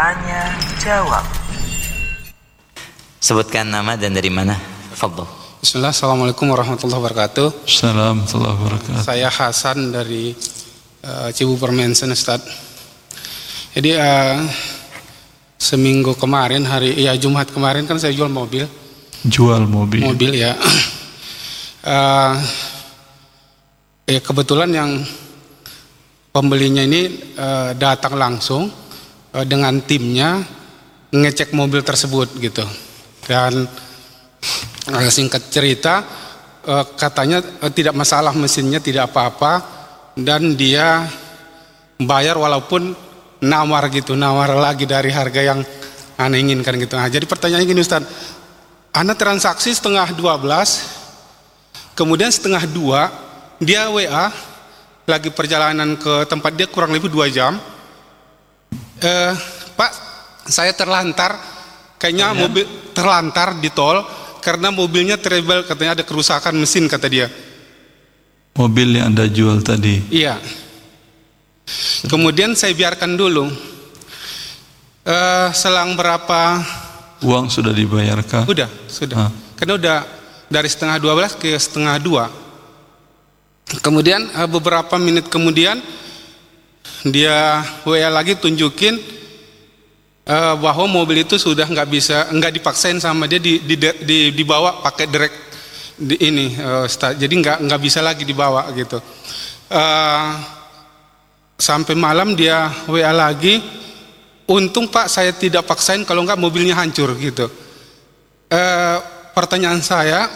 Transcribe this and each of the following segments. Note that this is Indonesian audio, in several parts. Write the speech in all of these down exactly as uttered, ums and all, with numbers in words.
Tanya jawab. Sebutkan nama dan dari mana. Fadhol. Bismillah, assalamualaikum warahmatullahi wabarakatuh. Assalamualaikum warahmatullahi wabarakatuh. Saya Hasan dari uh, Cibubur Mensen, Ustaz. Jadi uh, seminggu kemarin, hari ya Jumat kemarin kan saya jual mobil. Jual mobil. Mobil ya. uh, ya kebetulan yang pembelinya ini uh, datang langsung uh, dengan timnya ngecek mobil tersebut gitu. Dan uh, singkat cerita uh, katanya uh, tidak masalah mesinnya, tidak apa-apa, dan dia bayar walaupun nawar gitu, nawar lagi dari harga yang Ana inginkan gitu. Nah, jadi pertanyaannya gini Ustaz, Ana transaksi setengah dua belas, kemudian setengah dua dia W A lagi perjalanan ke tempat dia kurang lebih dua jam. Eh, Pak, saya terlantar. Kayaknya mobil terlantar di tol karena mobilnya trouble, katanya ada kerusakan mesin kata dia. Mobil yang Anda jual tadi. Iya. Kemudian saya biarkan dulu. Uh, selang berapa? Uang sudah dibayarkah? Udah, sudah. Hah? Karena udah dari setengah dua belas ke setengah dua. Kemudian uh, beberapa menit kemudian dia W A lagi tunjukin Uh, bahwa mobil itu sudah nggak bisa, nggak dipaksain sama dia, di, di, di, dibawa pakai direct di ini, uh, start. Jadi nggak nggak bisa lagi dibawa gitu. Uh, sampai malam dia W A lagi, untung Pak saya tidak paksain, kalau nggak mobilnya hancur gitu. Uh, pertanyaan saya,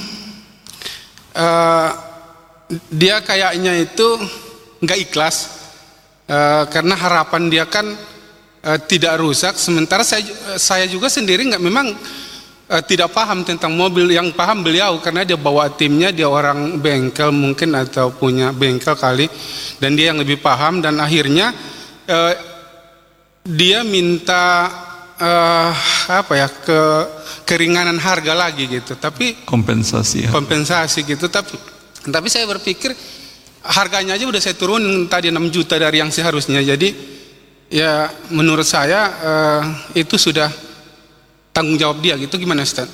uh, dia kayaknya itu nggak ikhlas, uh, karena harapan dia kan Uh, tidak rusak, sementara saya saya juga sendiri nggak memang uh, tidak paham tentang mobil. Yang paham beliau karena dia bawa timnya, dia orang bengkel mungkin atau punya bengkel kali, dan dia yang lebih paham. Dan akhirnya uh, dia minta uh, apa ya ke keringanan harga lagi gitu, tapi kompensasi ya. kompensasi gitu. Tapi tapi saya berpikir harganya aja udah saya turun tadi enam juta dari yang seharusnya. Jadi ya menurut saya uh, itu sudah tanggung jawab dia gitu. Gimana Ustaz?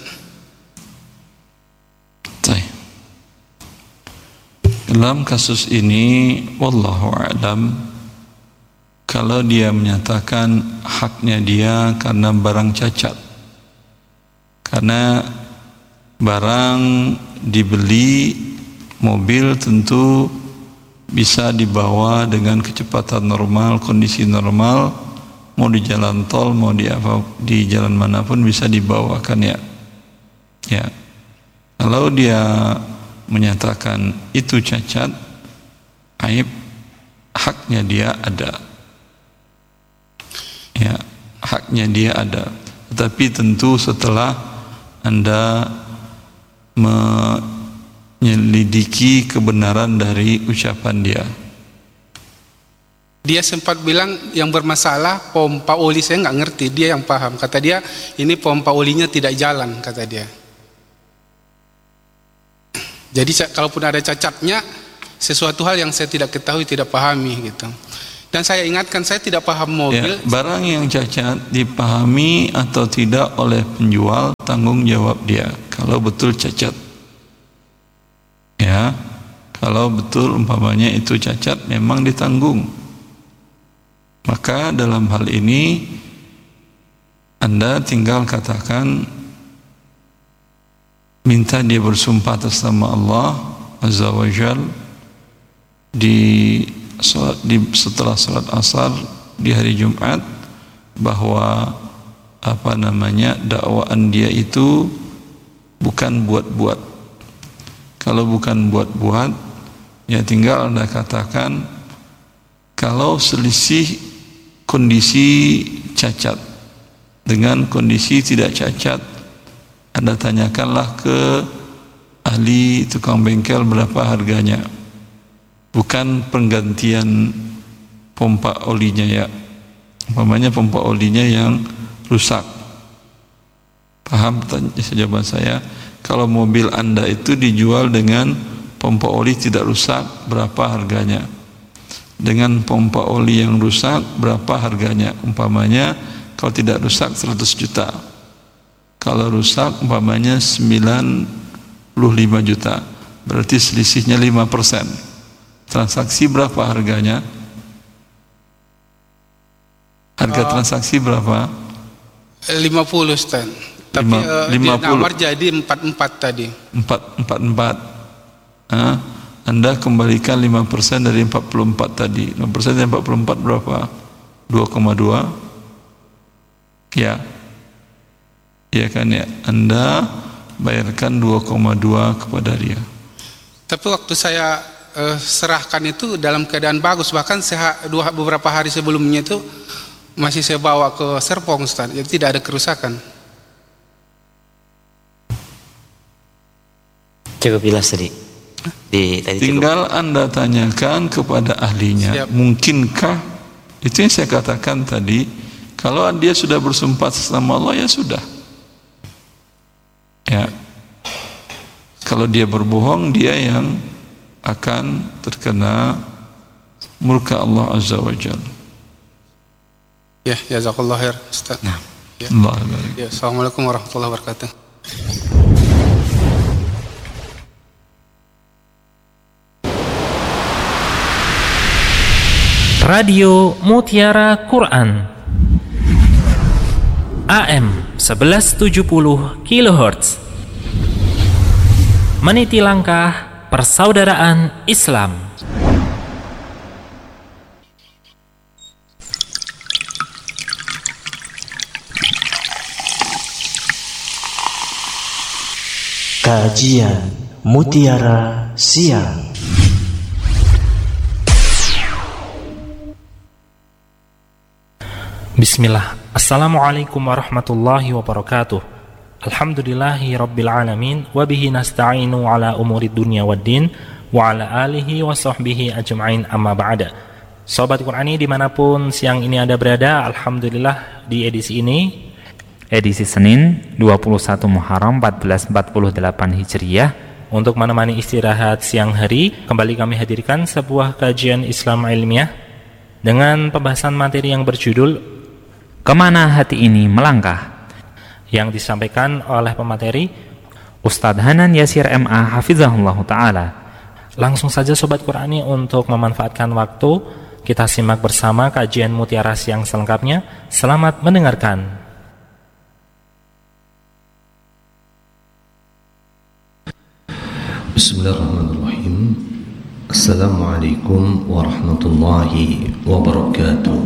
Dalam kasus ini wallahu a'lam, kalau dia menyatakan haknya dia karena barang cacat, karena barang dibeli, mobil tentu bisa dibawa dengan kecepatan normal, kondisi normal, mau di jalan tol, mau di apa, di jalan manapun bisa dibawakan ya. Ya. Kalau dia menyatakan itu cacat, aib, haknya dia ada. Ya, haknya dia ada. Tetapi tentu setelah Anda me menyelidiki kebenaran dari ucapan dia. Dia sempat bilang yang bermasalah pompa oli, saya nggak ngerti, dia yang paham. Kata dia ini pompa olinya tidak jalan, kata dia. Jadi kalaupun ada cacatnya, sesuatu hal yang saya tidak ketahui, tidak pahami gitu. Dan saya ingatkan, saya tidak paham mobil. Ya, barang yang cacat dipahami atau tidak oleh penjual, tanggung jawab dia. Kalau betul cacat, ya, kalau betul umpamanya itu cacat, memang ditanggung. Maka dalam hal ini Anda tinggal katakan, minta dia bersumpah atas nama Allah Azza wa Jal di, di setelah salat asar di hari Jumat, bahwa apa namanya dakwaan dia itu bukan buat-buat. Kalau bukan buat-buat, ya tinggal Anda katakan, kalau selisih kondisi cacat dengan kondisi tidak cacat, Anda tanyakanlah ke ahli tukang bengkel berapa harganya. Bukan penggantian pompa olinya ya. Umpamanya pompa olinya yang rusak. Paham jawaban saya? Kalau mobil Anda itu dijual dengan pompa oli tidak rusak, berapa harganya? Dengan pompa oli yang rusak, berapa harganya? Umpamanya Kalau tidak rusak seratus juta. Kalau rusak umpamanya sembilan puluh lima juta, berarti selisihnya lima persen. Transaksi berapa harganya? Harga uh, transaksi berapa? lima puluh Ustaz. Tapi uh, lima puluh. Nawar jadi empat puluh empat tadi. empat puluh empat. Nah, Anda kembalikan lima persen dari empat puluh empat tadi. lima persen dari empat puluh empat berapa? dua koma dua. Ya. Ya kan ya. Anda bayarkan dua koma dua kepada dia. Tapi waktu saya uh, serahkan itu dalam keadaan bagus, bahkan seha, dua beberapa hari sebelumnya itu masih saya bawa ke Serpong Ustaz, jadi tidak ada kerusakan. Cukup jelas tadi. Di, tadi tinggal cukup. Anda tanyakan kepada ahlinya. Siap. Mungkinkah? Itu yang saya katakan tadi. Kalau dia sudah bersumpah sama Allah, ya sudah. Ya. Kalau dia berbohong, dia yang akan terkena murka Allah Azza wa Jalla. Ya, jazakallah khair Ustaz. Nah, ya. Allah. Ya, assalamualaikum warahmatullahi wabarakatuh. Radio Mutiara Quran A M sebelas tujuh puluh kilohertz, meniti langkah persaudaraan Islam. Kajian Mutiara Siang. Bismillah. Assalamualaikum warahmatullahi wabarakatuh. Alhamdulillahi rabbil alamin, wabihi nasta'inu ala umuri dunya waddin, wa ala alihi wa sahbihi ajma'in, amma ba'da. Sobat Qur'ani dimanapun siang ini Anda berada, alhamdulillah di edisi ini, edisi Senin dua puluh satu Muharram seribu empat ratus empat puluh delapan Hijriah, untuk menemani istirahat siang hari, kembali kami hadirkan sebuah kajian Islam ilmiah dengan pembahasan materi yang berjudul Kemana Hati Ini Melangkah, yang disampaikan oleh pemateri Ustadz Hanan Yasir M A Hafizahullah Ta'ala. Langsung saja Sobat Qur'ani, untuk memanfaatkan waktu, kita simak bersama kajian Mutiara Siang selengkapnya. Selamat mendengarkan. Bismillahirrahmanirrahim. Assalamualaikum warahmatullahi wabarakatuh.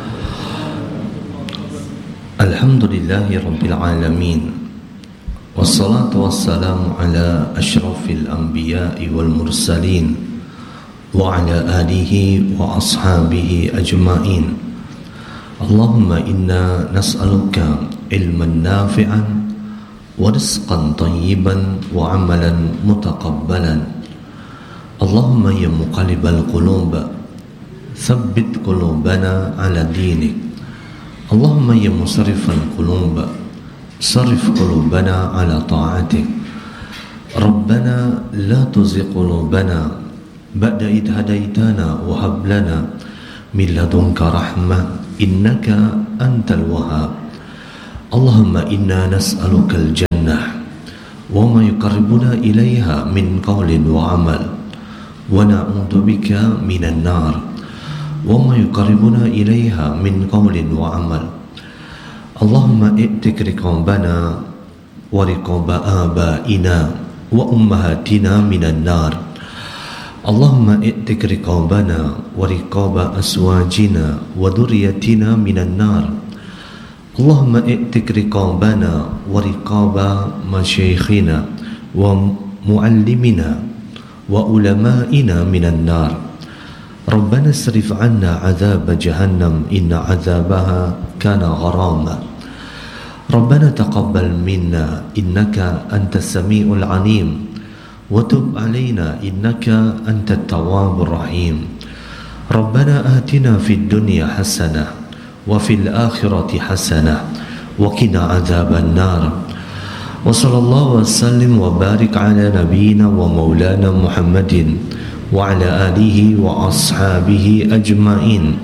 Alhamdulillahi rabbil alamin. Wassalatu wassalamu ala ashrafil anbiya'i wal mursalin wa ala alihi wa ashabihi ajma'in. Allahumma inna nas'aluka ilman nafi'an wa rizqan tayyiban wa amalan mutaqabbalan. Allahumma ya muqallibal qulub, thabbit qulubana ala dinik. Allahumma ya musarrifal qulub, sarrif qulubana ala ta'atik. Rabbana la tuzigh qulubana ba'da idh hadaitana wa hab lana min ladunka rahmah innaka antal wahhab. Allahumma inna nas'alukal jannah wa ma yuqarribuna ilaiha min qawlin wa amal, wa na'udzu bika minan nar wa ma yuqarribuna ilaiha min qawlin wa amal. Allahumma i'tik riqabana wa riqaba abaina wa ummahatina minan nar. Allahumma i'tik riqabana wa riqaba aswajina wa dhurriyyatina minan nar. Allahumma i'tik riqabana wa riqaba masyaikhina wa muallimina wa ulama'ina minan nar. Rabbana asrif 'anna 'adzab jahannam inna 'adzabaha kana gharama. Rabbana taqabbal minna innaka antas samiul 'alim wa tub 'alaina innaka antat tawwabur rahim. Rabbana atina fid dunya hasanah wa fil akhirati hasanah wa qina adzaban nar. Wa sallallahu wa sallim wa barik ala nabiyyina wa maulana Muhammadin wa ala alihi wa ashabihi ajma'in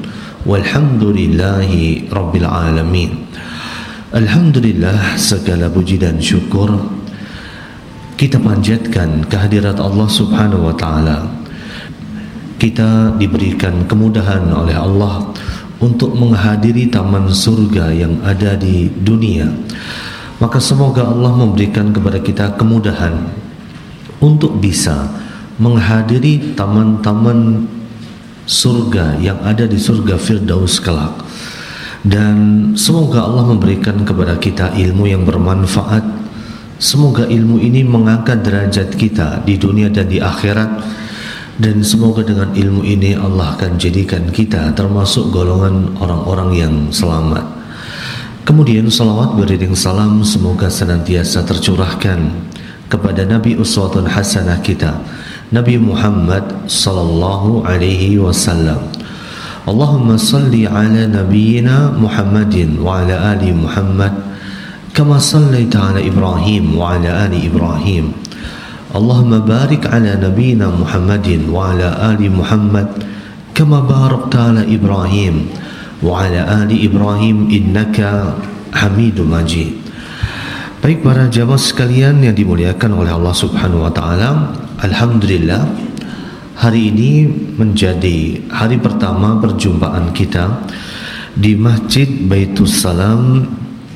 walhamdulillahi rabbil alamin. Alhamdulillah, segala puji dan syukur kita panjatkan kehadirat Allah Subhanahu wa taala. Kita diberikan kemudahan oleh Allah untuk menghadiri taman surga yang ada di dunia. Maka semoga Allah memberikan kepada kita kemudahan untuk bisa menghadiri taman-taman surga yang ada di surga Firdaus kelak. Dan semoga Allah memberikan kepada kita ilmu yang bermanfaat. Semoga ilmu ini mengangkat derajat kita di dunia dan di akhirat. Dan semoga dengan ilmu ini Allah akan jadikan kita termasuk golongan orang-orang yang selamat. Kemudian salawat beriring salam semoga senantiasa tercurahkan kepada Nabi uswatun hasanah kita, Nabi Muhammad sallallahu alaihi wasallam. Allahumma salli ala nabiyyina Muhammadin wa ala ali Muhammad kama sallaita ala Ibrahim wa ala ali Ibrahim. Allahumma barik ala nabiyyina Muhammadin wa ala ali Muhammad kama barakta ala Ibrahim wa ala ali Ibrahim innaka Hamidum Majid. Baik para jamaah sekalian yang dimuliakan oleh Allah Subhanahu wa taala, alhamdulillah hari ini menjadi hari pertama perjumpaan kita di Masjid Baitus Salam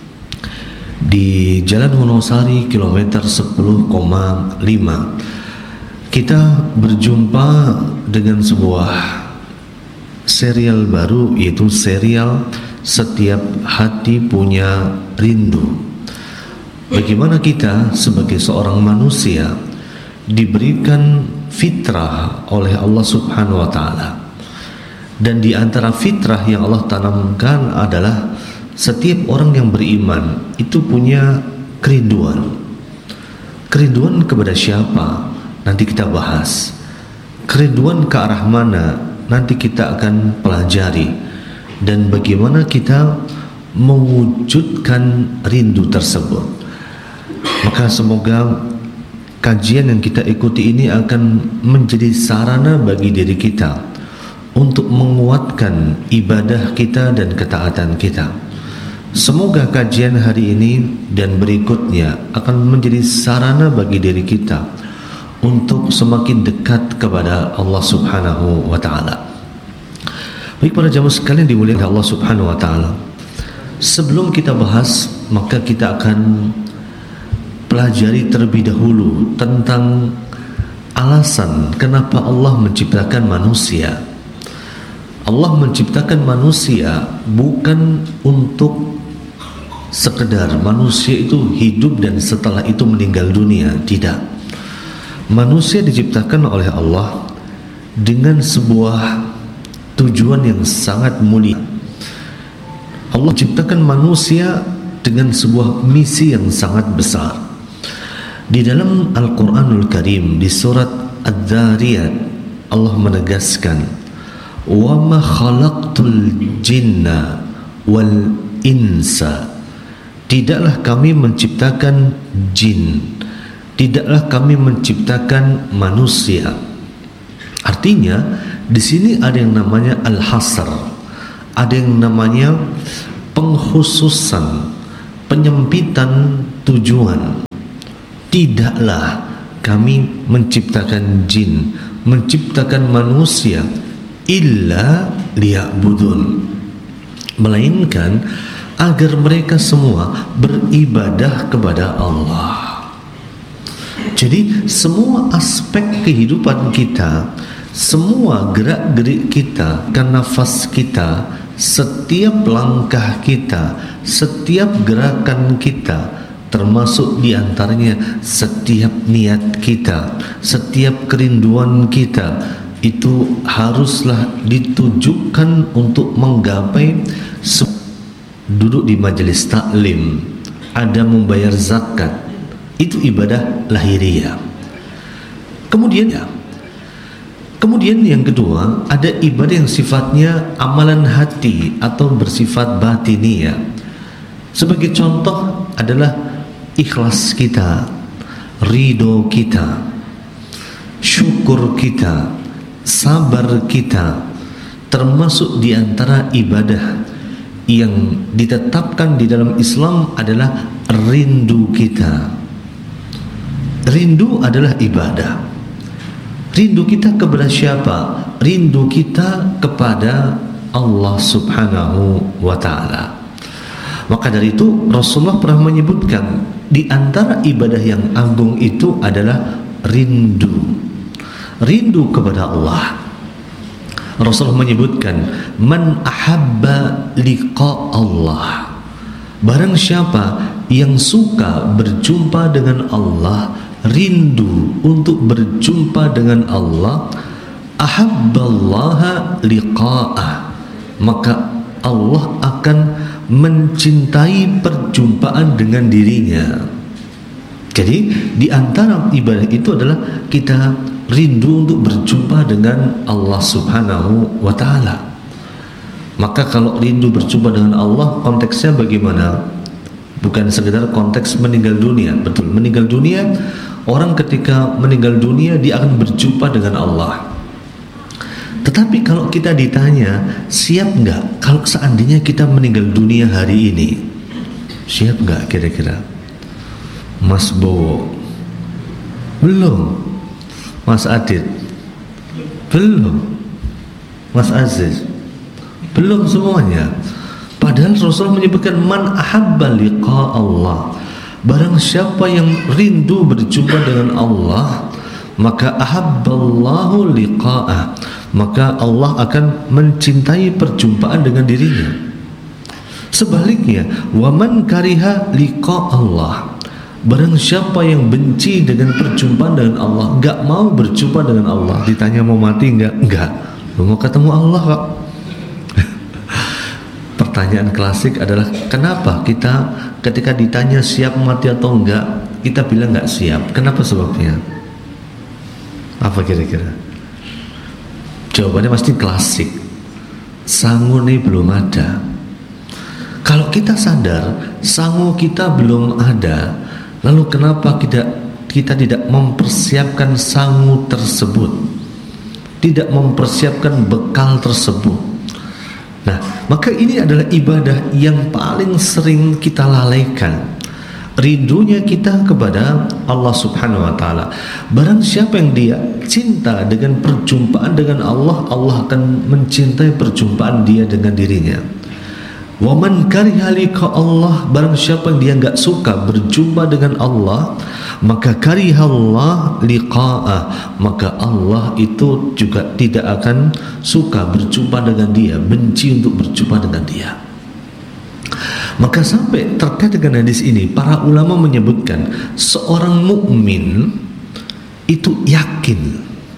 di Jalan Wonosari kilometer sepuluh koma lima. Kita berjumpa dengan sebuah serial baru, yaitu serial Setiap Hati Punya Rindu. Bagaimana kita sebagai seorang manusia diberikan fitrah oleh Allah Subhanahu wa taala. Dan di antara fitrah yang Allah tanamkan adalah setiap orang yang beriman itu punya kerinduan. Kerinduan kepada siapa? Nanti kita bahas. Kerinduan ke arah mana? Nanti kita akan pelajari, dan bagaimana kita mewujudkan rindu tersebut. Maka semoga kajian yang kita ikuti ini akan menjadi sarana bagi diri kita untuk menguatkan ibadah kita dan ketaatan kita. Semoga kajian hari ini dan berikutnya akan menjadi sarana bagi diri kita untuk semakin dekat kepada Allah Subhanahu wa taala. Baik para jamaah sekalian dimuliakan Allah Subhanahu wa taala. Sebelum kita bahas, maka kita akan pelajari terlebih dahulu tentang alasan kenapa Allah menciptakan manusia. Allah menciptakan manusia bukan untuk sekedar manusia itu hidup dan setelah itu meninggal dunia, tidak. Manusia diciptakan oleh Allah dengan sebuah tujuan yang sangat mulia. Allah ciptakan manusia dengan sebuah misi yang sangat besar. Di dalam Al-Quranul Karim di surat Ad-Dhariyat Allah menegaskan, wa ma khalaqtul jinna wal insa, tidaklah kami menciptakan jin, tidaklah kami menciptakan manusia. Artinya di sini ada yang namanya al-hasr, ada yang namanya pengkhususan, penyempitan tujuan. Tidaklah kami menciptakan jin, menciptakan manusia illa liya'budun, melainkan agar mereka semua beribadah kepada Allah. Jadi semua aspek kehidupan kita, semua gerak-gerik kita, kan nafas kita, setiap langkah kita, setiap gerakan kita, termasuk diantaranya setiap niat kita, setiap kerinduan kita, itu haruslah ditujukan untuk menggapai duduk di majelis taklim, ada membayar zakat, itu ibadah lahiriah. Kemudian ya, kemudian yang kedua, ada ibadah yang sifatnya amalan hati atau bersifat batiniah. Sebagai contoh adalah ikhlas kita, ridho kita, syukur kita, sabar kita, termasuk di antara ibadah yang ditetapkan di dalam Islam adalah rindu kita. Rindu adalah ibadah. Rindu kita kepada siapa? Rindu kita kepada Allah Subhanahu wa ta'ala. Maka dari itu Rasulullah pernah menyebutkan di antara ibadah yang agung itu adalah rindu. Rindu kepada Allah. Rasulullah menyebutkan, man ahabba liqa Allah. Barang siapa yang suka berjumpa dengan Allah, rindu untuk berjumpa dengan Allah, ahabballaha liqa'ah, maka Allah akan mencintai perjumpaan dengan dirinya. Jadi di antara ibadah itu adalah kita rindu untuk berjumpa dengan Allah Subhanahu wa ta'ala. Maka kalau rindu berjumpa dengan Allah, konteksnya bagaimana? Bukan sekedar konteks meninggal dunia. Betul, meninggal dunia, orang ketika meninggal dunia dia akan berjumpa dengan Allah. Tetapi kalau kita ditanya, siap nggak kalau seandainya kita meninggal dunia hari ini? Siap nggak kira-kira? Mas Bowo belum, Mas Adit belum, Mas Aziz belum, semuanya. Padahal Rasulullah menyebutkan man ahabba liqa Allah, barang siapa yang rindu berjumpa dengan Allah, maka ahabballahu liqa'ah, maka Allah akan mencintai perjumpaan dengan dirinya. Sebaliknya, wa man kariha liqa Allah, barang siapa yang benci dengan perjumpaan dengan Allah, enggak mau berjumpa dengan Allah, ditanya mau mati enggak? Enggak. Mau ketemu Allah kok. Pertanyaan klasik adalah kenapa kita ketika ditanya siap mati atau enggak, kita bilang enggak siap. Kenapa sebabnya? Apa kira-kira? Jawabannya pasti klasik. Sangu ini belum ada. Kalau kita sadar sangu kita belum ada, lalu kenapa kita kita tidak mempersiapkan sangu tersebut? Tidak mempersiapkan bekal tersebut. Nah, maka ini adalah ibadah yang paling sering kita lalaikan. Rindunya kita kepada Allah Subhanahu wa ta'ala. Barang siapa yang dia cinta dengan perjumpaan dengan Allah, Allah akan mencintai perjumpaan dia dengan dirinya. Wa man kariha liqa Allah, barang siapa yang dia enggak suka berjumpa dengan Allah, maka karihallah liqa'ah, maka Allah itu juga tidak akan suka berjumpa dengan dia, benci untuk berjumpa dengan dia. Maka sampai terkait dengan hadis ini, para ulama menyebutkan seorang mukmin itu yakin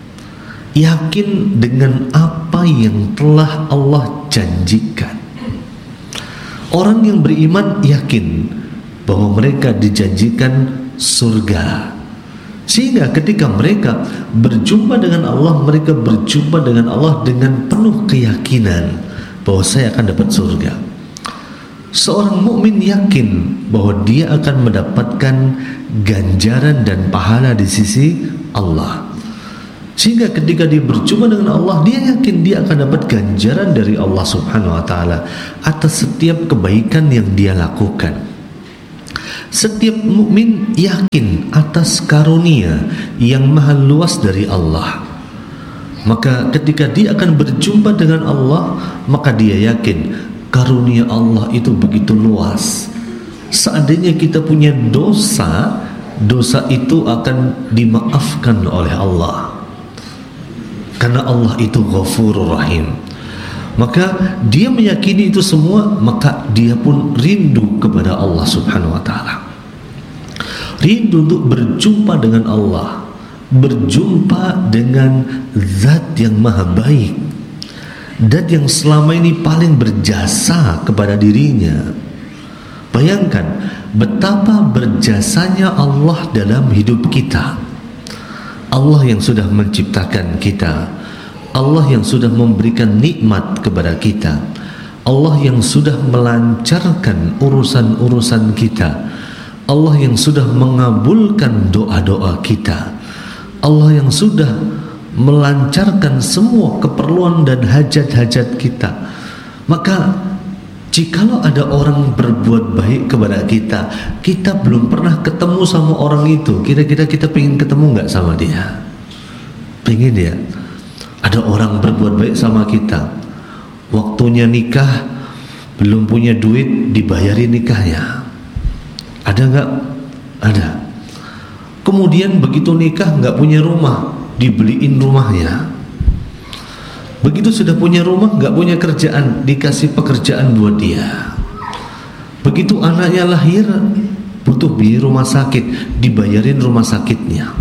yakin dengan apa yang telah Allah janjikan. Orang yang beriman yakin bahwa mereka dijanjikan surga, sehingga ketika mereka berjumpa dengan Allah, mereka berjumpa dengan Allah dengan penuh keyakinan bahwa saya akan dapat surga. Seorang mukmin yakin bahwa dia akan mendapatkan ganjaran dan pahala di sisi Allah, sehingga ketika dia berjumpa dengan Allah, dia yakin dia akan dapat ganjaran dari Allah Subhanahu wa ta'ala atas setiap kebaikan yang dia lakukan. Setiap mukmin yakin atas karunia yang maha luas dari Allah. Maka ketika dia akan berjumpa dengan Allah, maka dia yakin karunia Allah itu begitu luas. Seandainya kita punya dosa, dosa itu akan dimaafkan oleh Allah, karena Allah itu Ghafurur Rahim. Maka dia meyakini itu semua, maka dia pun rindu kepada Allah Subhanahu wa ta'ala. Rindu untuk berjumpa dengan Allah, berjumpa dengan zat yang maha baik, zat yang selama ini paling berjasa kepada dirinya. Bayangkan betapa berjasanya Allah dalam hidup kita. Allah yang sudah menciptakan kita, Allah yang sudah memberikan nikmat kepada kita, Allah yang sudah melancarkan urusan-urusan kita, Allah yang sudah mengabulkan doa-doa kita, Allah yang sudah melancarkan semua keperluan dan hajat-hajat kita. Maka jikalau ada orang berbuat baik kepada kita, kita belum pernah ketemu sama orang itu, kira-kira kita pengen ketemu nggak sama dia? Pengen ya? Ada orang berbuat baik sama kita, waktunya nikah belum punya duit, dibayarin nikahnya. Ada nggak? Ada. Kemudian begitu nikah nggak punya rumah, dibeliin rumahnya. Begitu sudah punya rumah, nggak punya kerjaan, dikasih pekerjaan buat dia. Begitu anaknya lahir, butuh biaya rumah sakit, dibayarin rumah sakitnya.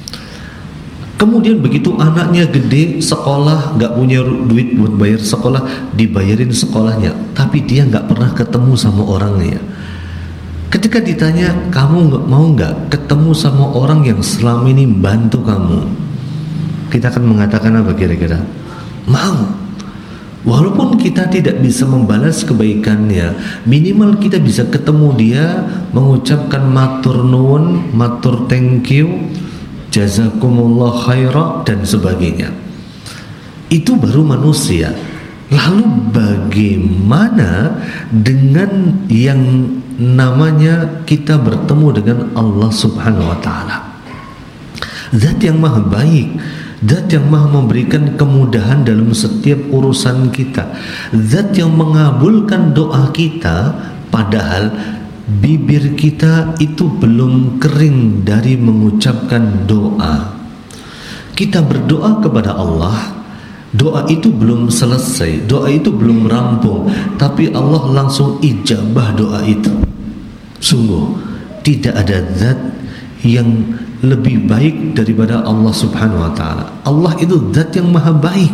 Kemudian begitu anaknya gede, sekolah, nggak punya duit buat bayar sekolah, dibayarin sekolahnya. Tapi dia nggak pernah ketemu sama orangnya. Ketika ditanya, kamu nggak mau nggak ketemu sama orang yang selama ini bantu kamu? Kita akan mengatakan apa kira-kira? Mau. Walaupun kita tidak bisa membalas kebaikannya, minimal kita bisa ketemu dia, mengucapkan matur nuwun, matur thank you, jazakumullah khaira dan sebagainya. Itu baru manusia. Lalu bagaimana dengan yang namanya kita bertemu dengan Allah Subhanahu wa taala? Zat yang maha baik, Zat yang maha memberikan kemudahan dalam setiap urusan kita, Zat yang mengabulkan doa kita, padahal bibir kita itu belum kering dari mengucapkan doa. Kita berdoa kepada Allah, doa itu belum selesai, doa itu belum rampung, tapi Allah langsung ijabah doa itu. Sungguh tidak ada zat yang lebih baik daripada Allah Subhanahu wa taala. Allah itu zat yang maha baik.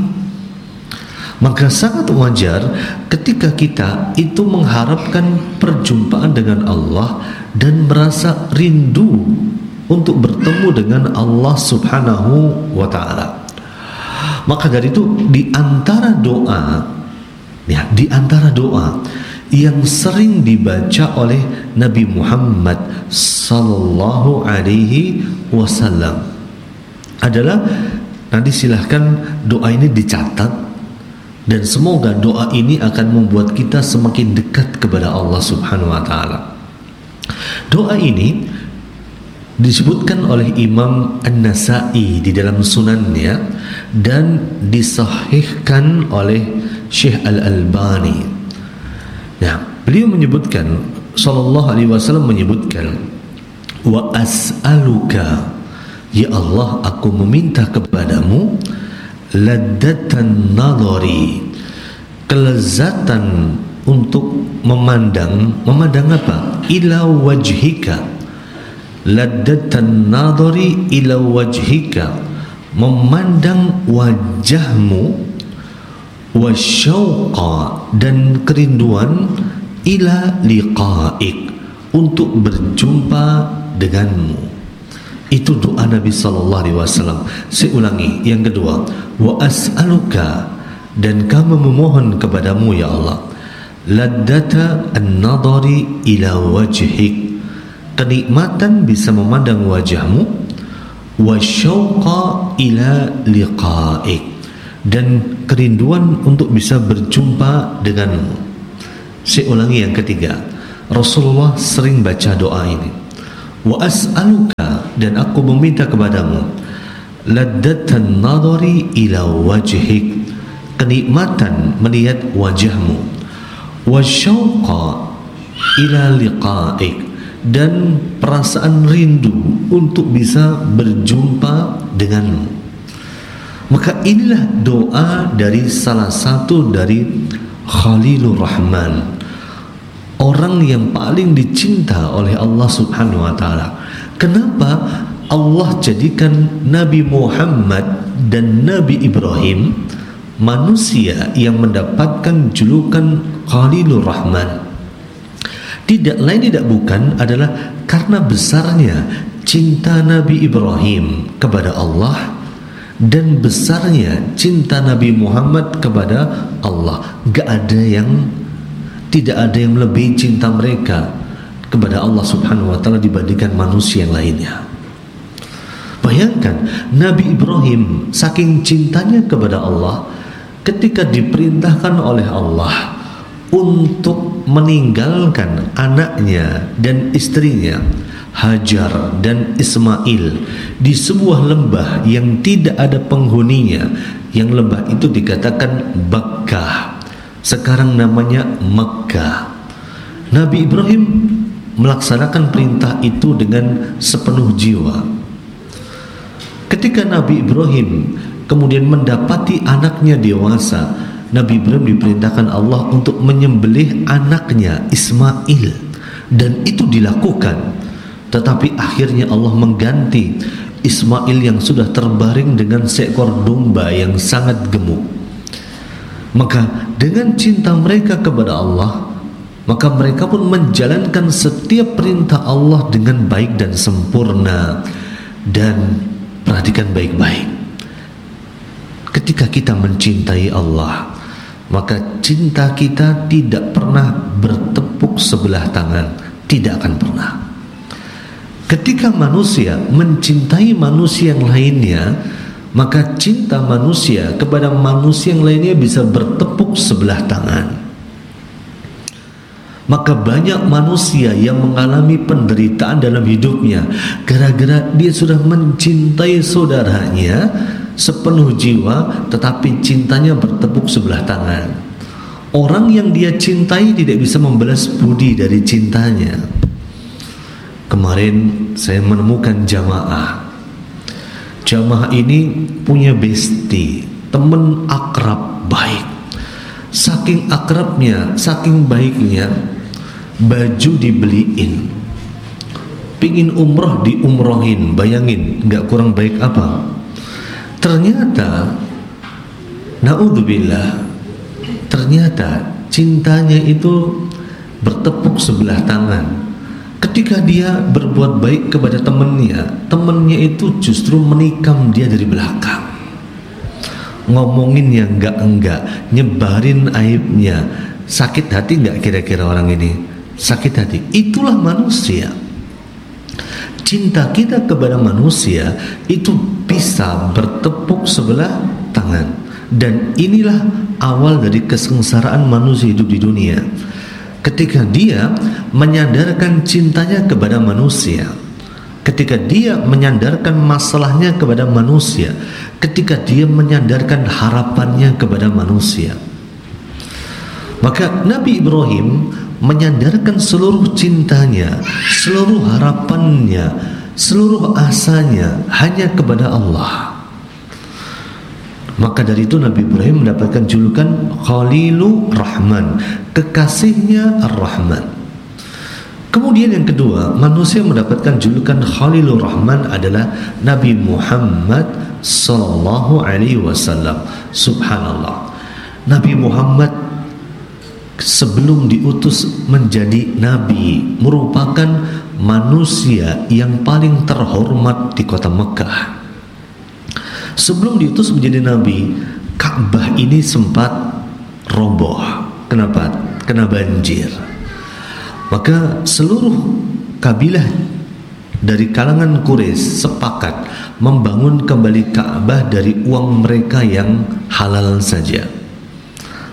Maka sangat wajar ketika kita itu mengharapkan perjumpaan dengan Allah dan merasa rindu untuk bertemu dengan Allah Subhanahu wa taala. Maka dari itu di antara doa, ya, di antara doa yang sering dibaca oleh Nabi Muhammad sallallahu alaihi wasallam adalah, nanti silahkan doa ini dicatat, dan semoga doa ini akan membuat kita semakin dekat kepada Allah Subhanahu wa taala. Doa ini disebutkan oleh Imam An-Nasa'i di dalam sunannya dan disahihkan oleh Syekh Al-Albani. Nah, beliau menyebutkan, sallallahu alaihi wasallam menyebutkan, wa as'aluka, ya Allah, aku meminta kepadamu ladzatan nadhari, kelezatan untuk memandang. Memandang apa? Ila wajhika. Ladzatan nadhari ila wajhika, memandang wajahmu, wasyauqa, dan kerinduan, ila liqa'ik, untuk berjumpa denganmu. Itu doa Nabi sallallahu alaihi wasallam. Saya ulangi, yang kedua, wa as'aluka, dan kami memohon kepadamu ya Allah, laddata an-nadhari ila wajhik, kenikmatan bisa memandang wajahmu, wasyauqa ila liqa'ik, dan kerinduan untuk bisa berjumpa denganmu. Saya ulangi yang ketiga, Rasulullah sering baca doa ini, wa as'aluka, dan aku meminta kepadamu, laddatan nadhari ila wajhik, kenikmatan melihat wajahmu, wasyauqa ila liqa'ik, dan perasaan rindu untuk bisa berjumpa denganmu. Maka inilah doa dari salah satu dari Khalilur Rahman, orang yang paling dicinta oleh Allah Subhanahu wa taala. Kenapa Allah jadikan Nabi Muhammad dan Nabi Ibrahim manusia yang mendapatkan julukan Khalilur Rahman? Tidak lain tidak bukan adalah karena besarnya cinta Nabi Ibrahim kepada Allah dan besarnya cinta Nabi Muhammad kepada Allah. Gak ada yang, tidak ada yang lebih cinta mereka kepada Allah Subhanahu wa taala dibandingkan manusia yang lainnya. Bayangkan Nabi Ibrahim saking cintanya kepada Allah, ketika diperintahkan oleh Allah untuk meninggalkan anaknya dan istrinya Hajar dan Ismail di sebuah lembah yang tidak ada penghuninya, yang lembah itu dikatakan Bakkah, sekarang namanya Mekkah. Nabi Ibrahim melaksanakan perintah itu dengan sepenuh jiwa. Ketika Nabi Ibrahim kemudian mendapati anaknya dewasa, Nabi Ibrahim diperintahkan Allah untuk menyembelih anaknya Ismail, dan itu dilakukan. Tetapi akhirnya Allah mengganti Ismail yang sudah terbaring dengan seekor domba yang sangat gemuk. Maka dengan cinta mereka kepada Allah, maka mereka pun menjalankan setiap perintah Allah dengan baik dan sempurna. Dan perhatikan baik-baik, ketika kita mencintai Allah, maka cinta kita tidak pernah bertepuk sebelah tangan, tidak akan pernah. Ketika manusia mencintai manusia yang lainnya, maka cinta manusia kepada manusia yang lainnya bisa bertepuk sebelah tangan. Maka banyak manusia yang mengalami penderitaan dalam hidupnya gara-gara dia sudah mencintai saudaranya sepenuh jiwa, tetapi cintanya bertepuk sebelah tangan. Orang yang dia cintai tidak bisa membalas budi dari cintanya. Kemarin saya menemukan jamaah. Jamaah ini punya bestie, teman akrab baik. Saking akrabnya, saking baiknya, baju dibeliin, pingin umroh diumrohin. Bayangin, gak kurang baik apa? Ternyata, naudzubillah, ternyata cintanya itu bertepuk sebelah tangan. Ketika dia berbuat baik kepada temannya, temannya itu justru menikam dia dari belakang, ngomongin yang enggak-enggak, nyebarin aibnya. Sakit hati enggak kira-kira orang ini? Sakit hati. Itulah manusia. Cinta kita kepada manusia itu bisa bertepuk sebelah tangan. Dan inilah awal dari kesengsaraan manusia hidup di dunia. Ketika dia menyandarkan cintanya kepada manusia, ketika dia menyandarkan masalahnya kepada manusia, ketika dia menyandarkan harapannya kepada manusia, maka Nabi Ibrahim menyandarkan seluruh cintanya, seluruh harapannya, seluruh asanya hanya kepada Allah. Maka dari itu Nabi Ibrahim mendapatkan julukan Khalilur Rahman, kekasihnya Ar-Rahman. Kemudian yang kedua, manusia mendapatkan julukan Khalilur Rahman adalah Nabi Muhammad sallallahu alaihi wasallam. Subhanallah, Nabi Muhammad sebelum diutus menjadi nabi merupakan manusia yang paling terhormat di kota Mekah. Sebelum diutus menjadi nabi, Ka'bah ini sempat roboh. Kenapa? Kena banjir. Maka seluruh kabilah dari kalangan Quraisy sepakat membangun kembali Ka'bah dari uang mereka yang halal saja.